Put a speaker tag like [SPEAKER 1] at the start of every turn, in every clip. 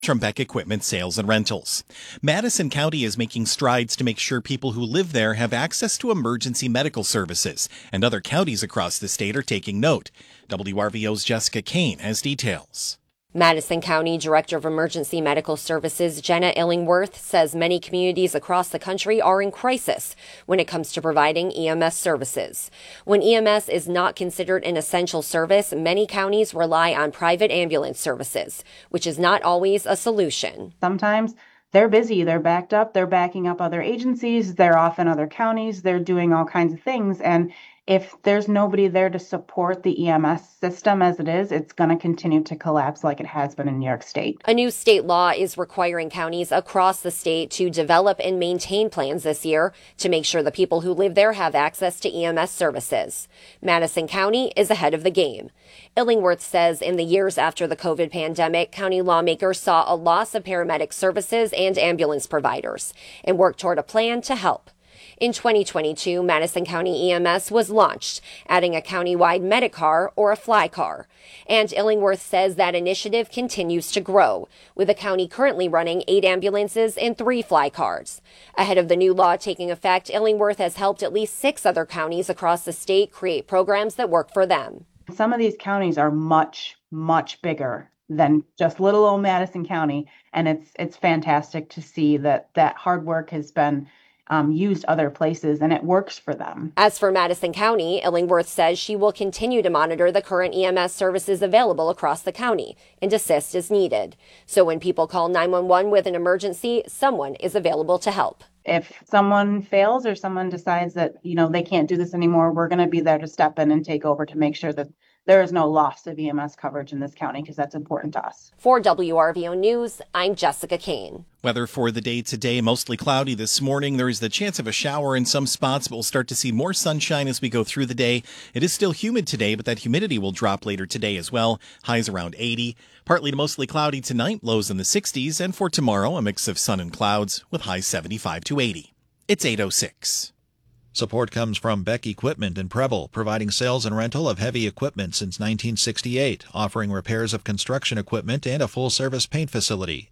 [SPEAKER 1] From Beck Equipment Sales and Rentals. Madison County is making strides to make sure people who live there have access to emergency medical services, and other counties across the state are taking note. WRVO's Jessica Kane has details.
[SPEAKER 2] Madison County Director of Emergency Medical Services Jenna Illingworth says many communities across the country are in crisis when it comes to providing EMS services. When EMS is not considered an essential service, many counties rely on private ambulance services, which is not always a solution.
[SPEAKER 3] Sometimes they're busy, they're backed up, they're backing up other agencies, they're off in other counties, they're doing all kinds of things. And if there's nobody there to support the EMS system as it is, it's going to continue to collapse like it has been in New York State.
[SPEAKER 2] A new state law is requiring counties across the state to develop and maintain plans this year to make sure the people who live there have access to EMS services. Madison County is ahead of the game. Illingworth says in the years after the COVID pandemic, county lawmakers saw a loss of paramedic services and ambulance providers and worked toward a plan to help. In 2022, Madison County EMS was launched, adding a countywide Medicar or a fly car. And Illingworth says that initiative continues to grow, with the county currently running 8 ambulances and 3 fly cars. Ahead of the new law taking effect, Illingworth has helped at least 6 other counties across the state create programs that work for them.
[SPEAKER 3] Some of these counties are much, much bigger than just little old Madison County, and it's fantastic to see that hard work has been used other places, and it works for them.
[SPEAKER 2] As for Madison County, Illingworth says she will continue to monitor the current EMS services available across the county and assist as needed. So when people call 911 with an emergency, someone is available to help.
[SPEAKER 3] If someone fails or someone decides that, they can't do this anymore, we're going to be there to step in and take over to make sure that there is no loss of EMS coverage in this county, because that's important to us.
[SPEAKER 2] For WRVO News, I'm Jessica Kane.
[SPEAKER 1] Weather for the day today, mostly cloudy this morning. There is the chance of a shower in some spots, but we'll start to see more sunshine as we go through the day. It is still humid today, but that humidity will drop later today as well. Highs around 80. Partly to mostly cloudy tonight, lows in the 60s. And for tomorrow, a mix of sun and clouds with highs 75 to 80. It's 8:06.
[SPEAKER 4] Support comes from Beck Equipment in Preble, providing sales and rental of heavy equipment since 1968, offering repairs of construction equipment and a full-service paint facility.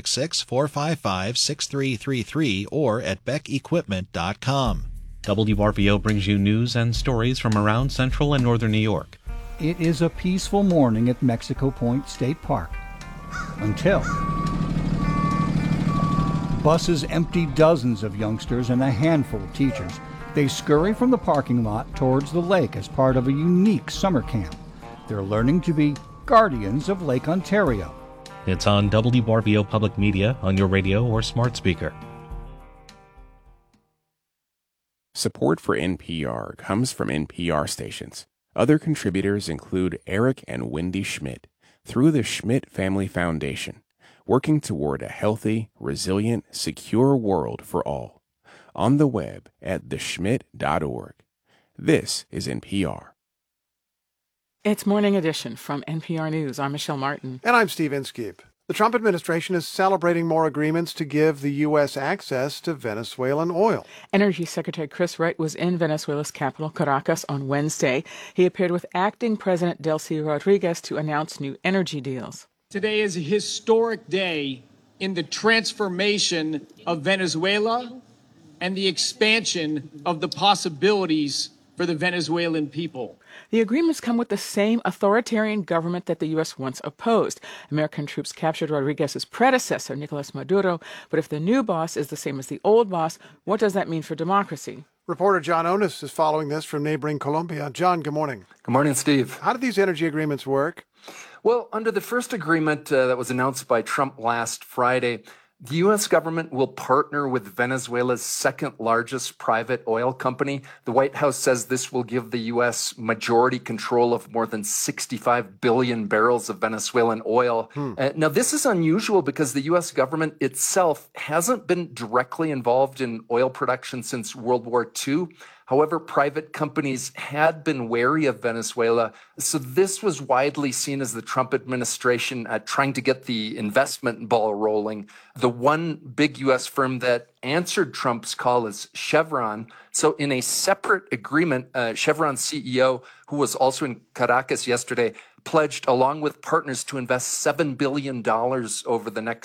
[SPEAKER 4] 866-455-6333 or at beckequipment.com.
[SPEAKER 5] WRVO brings you news and stories from around central and northern New York.
[SPEAKER 6] It is a peaceful morning at Mexico Point State Park. Until buses empty dozens of youngsters and a handful of teachers. They scurry from the parking lot towards the lake as part of a unique summer camp. They're learning to be guardians of Lake Ontario.
[SPEAKER 5] It's on WRVO Public Media, on your radio or smart speaker.
[SPEAKER 7] Support for NPR comes from NPR stations. Other contributors include Eric and Wendy Schmidt through the Schmidt Family Foundation, working toward a healthy, resilient, secure world for all. On the web at theschmidt.org. This is NPR.
[SPEAKER 8] It's Morning Edition from NPR News. I'm Michelle Martin.
[SPEAKER 9] And I'm Steve Inskeep. The Trump administration is celebrating more agreements to give the U.S. access to Venezuelan oil.
[SPEAKER 8] Energy Secretary Chris Wright was in Venezuela's capital, Caracas, on Wednesday. He appeared with acting President Delcy Rodriguez to announce new energy deals.
[SPEAKER 10] Today is a historic day in the transformation of Venezuela and the expansion of the possibilities for the Venezuelan people.
[SPEAKER 8] The agreements come with the same authoritarian government that the U.S. once opposed. American troops captured Rodriguez's predecessor, Nicolas Maduro. But if the new boss is the same as the old boss, what does that mean for democracy?
[SPEAKER 9] Reporter John Onis is following this from neighboring Colombia. John, good morning.
[SPEAKER 11] Good morning, Steve.
[SPEAKER 9] How do these energy agreements work?
[SPEAKER 11] Well, under the first agreement that was announced by Trump last Friday, the U.S. government will partner with Venezuela's second largest private oil company. The White House says this will give the U.S. majority control of more than 65 billion barrels of Venezuelan oil. Now, this is unusual because the U.S. government itself hasn't been directly involved in oil production since World War II. However, private companies had been wary of Venezuela, so this was widely seen as the Trump administration trying to get the investment ball rolling. The one big U.S. firm that answered Trump's call is Chevron. So in a separate agreement, Chevron CEO, who was also in Caracas yesterday, pledged, along with partners, to invest $7 billion over the next